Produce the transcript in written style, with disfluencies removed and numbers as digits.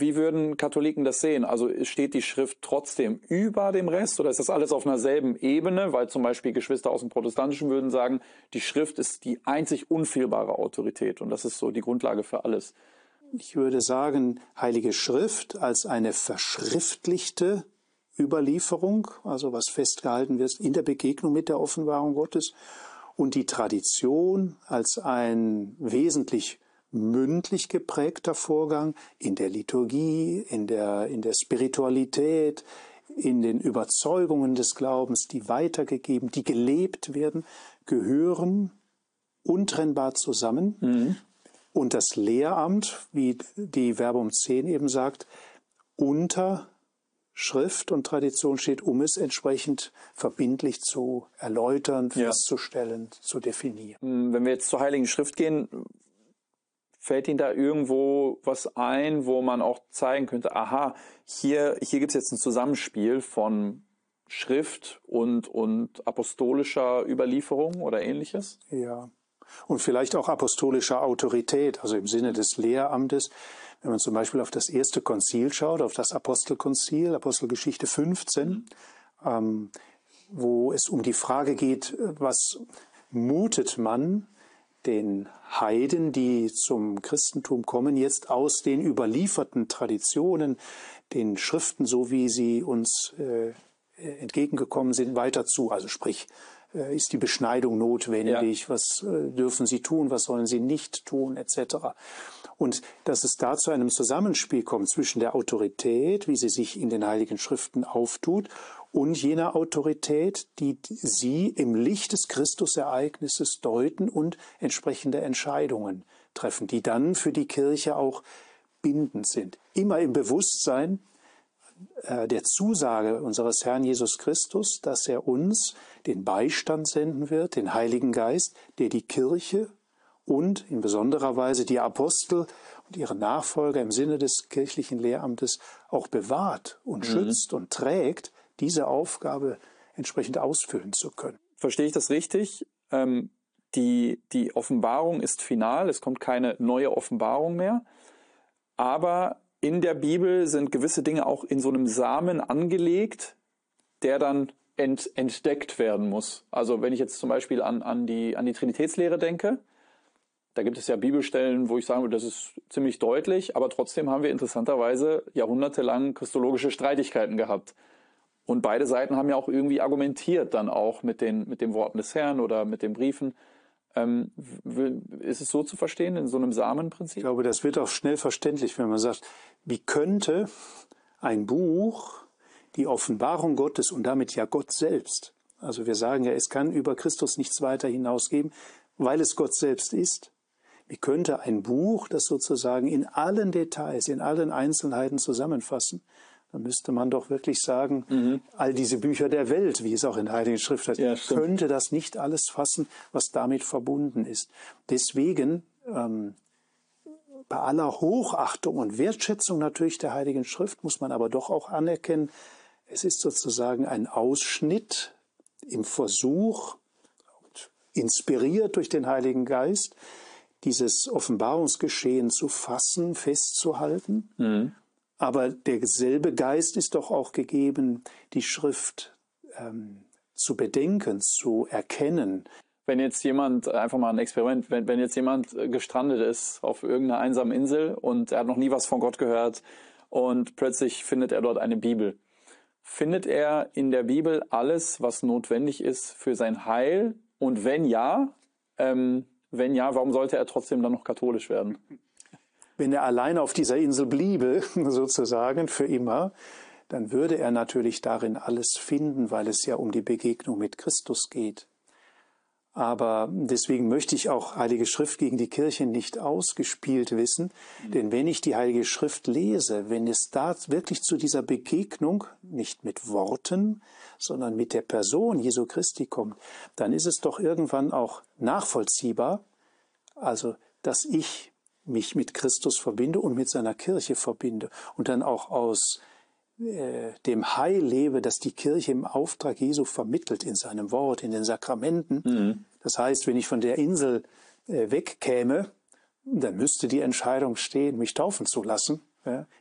Wie würden Katholiken das sehen? Also steht die Schrift trotzdem über dem Rest oder ist das alles auf einer selben Ebene? Weil zum Beispiel Geschwister aus dem Protestantischen würden sagen, die Schrift ist die einzig unfehlbare Autorität und das ist so die Grundlage für alles. Ich würde sagen, Heilige Schrift als eine verschriftlichte Überlieferung, also was festgehalten wird in der Begegnung mit der Offenbarung Gottes, und die Tradition als ein wesentlich mündlich geprägter Vorgang in der Liturgie, in der Spiritualität, in den Überzeugungen des Glaubens, die weitergegeben, die gelebt werden, gehören untrennbar zusammen. Mhm. Und das Lehramt, wie die Verbum 10 eben sagt, unter Schrift und Tradition steht, um es entsprechend verbindlich zu erläutern, festzustellen, zu definieren. Wenn wir jetzt zur Heiligen Schrift gehen, fällt Ihnen da irgendwo was ein, wo man auch zeigen könnte, aha, hier gibt es jetzt ein Zusammenspiel von Schrift und apostolischer Überlieferung oder Ähnliches? Ja, und vielleicht auch apostolischer Autorität, also im Sinne des Lehramtes. Wenn man zum Beispiel auf das erste Konzil schaut, auf das Apostelkonzil, Apostelgeschichte 15, wo es um die Frage geht, was mutet man den Heiden, die zum Christentum kommen, jetzt aus den überlieferten Traditionen, den Schriften, so wie sie uns entgegengekommen sind, weiter zu. Also sprich, ist die Beschneidung notwendig? Ja. Was dürfen sie tun? Was sollen sie nicht tun? Etc. Und dass es da zu einem Zusammenspiel kommt zwischen der Autorität, wie sie sich in den Heiligen Schriften auftut, und jener Autorität, die sie im Licht des Christusereignisses deuten und entsprechende Entscheidungen treffen, die dann für die Kirche auch bindend sind. Immer im Bewusstsein der Zusage unseres Herrn Jesus Christus, dass er uns den Beistand senden wird, den Heiligen Geist, der die Kirche und in besonderer Weise die Apostel und ihre Nachfolger im Sinne des kirchlichen Lehramtes auch bewahrt und schützt und trägt, diese Aufgabe entsprechend ausfüllen zu können. Verstehe ich das richtig? Die Offenbarung ist final, es kommt keine neue Offenbarung mehr, aber in der Bibel sind gewisse Dinge auch in so einem Samen angelegt, der dann entdeckt werden muss. Also wenn ich jetzt zum Beispiel an die Trinitätslehre denke, da gibt es ja Bibelstellen, wo ich sagen würde, das ist ziemlich deutlich, aber trotzdem haben wir interessanterweise jahrhundertelang christologische Streitigkeiten gehabt. Und beide Seiten haben ja auch irgendwie argumentiert dann auch mit den Worten des Herrn oder mit den Briefen. Ist es so zu verstehen, in so einem Samenprinzip? Ich glaube, das wird auch schnell verständlich, wenn man sagt, wie könnte ein Buch die Offenbarung Gottes und damit ja Gott selbst, also wir sagen ja, es kann über Christus nichts weiter hinausgeben, weil es Gott selbst ist. Wie könnte ein Buch das sozusagen in allen Details, in allen Einzelheiten zusammenfassen? Dann müsste man doch wirklich sagen, all diese Bücher der Welt, wie es auch in der Heiligen Schrift heißt, könnte das nicht alles fassen, was damit verbunden ist. Deswegen, bei aller Hochachtung und Wertschätzung natürlich der Heiligen Schrift, muss man aber doch auch anerkennen, es ist sozusagen ein Ausschnitt im Versuch, inspiriert durch den Heiligen Geist, dieses Offenbarungsgeschehen zu fassen, festzuhalten. Aber derselbe Geist ist doch auch gegeben, die Schrift zu bedenken, zu erkennen. Wenn jetzt jemand, einfach mal ein Experiment, wenn jetzt jemand gestrandet ist auf irgendeiner einsamen Insel und er hat noch nie was von Gott gehört und plötzlich findet er dort eine Bibel. Findet er in der Bibel alles, was notwendig ist für sein Heil? Und wenn ja, warum sollte er trotzdem dann noch katholisch werden? Wenn er allein auf dieser Insel bliebe, sozusagen für immer, dann würde er natürlich darin alles finden, weil es ja um die Begegnung mit Christus geht. Aber deswegen möchte ich auch Heilige Schrift gegen die Kirche nicht ausgespielt wissen, denn wenn ich die Heilige Schrift lese, wenn es da wirklich zu dieser Begegnung, nicht mit Worten, sondern mit der Person Jesu Christi kommt, dann ist es doch irgendwann auch nachvollziehbar, also dass ich mich mit Christus verbinde und mit seiner Kirche verbinde und dann auch aus dem Heil lebe, das die Kirche im Auftrag Jesu vermittelt in seinem Wort, in den Sakramenten. Das heißt, wenn ich von der Insel wegkäme, dann müsste die Entscheidung stehen, mich taufen zu lassen. Ja,